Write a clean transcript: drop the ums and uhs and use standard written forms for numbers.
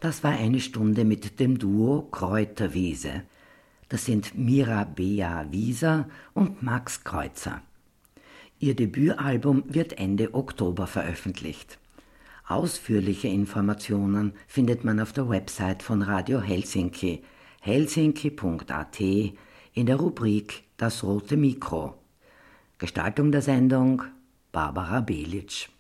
Das war eine Stunde mit dem Duo Kräuterwiese. Das sind Mira Bea Wieser und Max Kreuzer. Ihr Debütalbum wird Ende Oktober veröffentlicht. Ausführliche Informationen findet man auf der Website von Radio Helsinki, helsinki.at, in der Rubrik Das rote Mikro. Gestaltung der Sendung Barbara Belic.